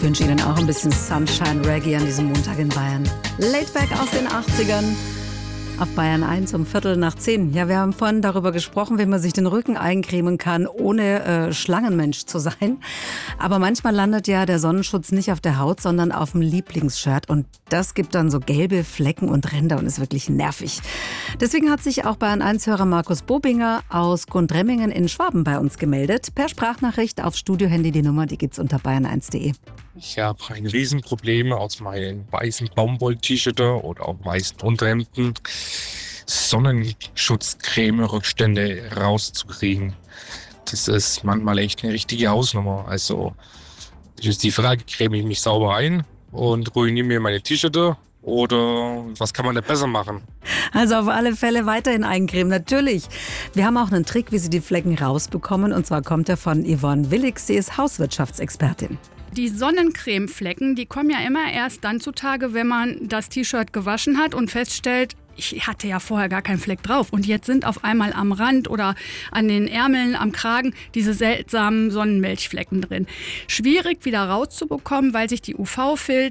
wünsche Ihnen auch ein bisschen Sunshine Reggae an diesem Montag in Bayern. Laidback aus den 80ern. Auf Bayern 1 um 9:15. Ja, wir haben vorhin darüber gesprochen, wie man sich den Rücken eincremen kann, ohne Schlangenmensch zu sein. Aber manchmal landet ja der Sonnenschutz nicht auf der Haut, sondern auf dem Lieblingsshirt. Und das gibt dann so gelbe Flecken und Ränder und ist wirklich nervig. Deswegen hat sich auch Bayern 1-Hörer Markus Bobinger aus Gundremmingen in Schwaben bei uns gemeldet. Per Sprachnachricht auf Studiohandy. Die Nummer, die gibt's unter bayern1.de. Ich habe ein Riesenproblem aus meinen weißen Baumwoll-T-Shirts oder auch weißen Unterhemden, Sonnenschutzcreme-Rückstände rauszukriegen. Das ist manchmal echt eine richtige Hausnummer. Also ist die Frage, creme ich mich sauber ein und ruiniere mir meine T-Shirts oder was kann man da besser machen? Also auf alle Fälle weiterhin eincremen, natürlich. Wir haben auch einen Trick, wie Sie die Flecken rausbekommen. Und zwar kommt er von Yvonne Willig. Sie ist Hauswirtschaftsexpertin. Die Sonnencremeflecken, die kommen ja immer erst dann zutage, wenn man das T-Shirt gewaschen hat und feststellt, ich hatte ja vorher gar keinen Fleck drauf. Und jetzt sind auf einmal am Rand oder an den Ärmeln, am Kragen diese seltsamen Sonnenmilchflecken drin. Schwierig wieder rauszubekommen, weil sich die UV-Filter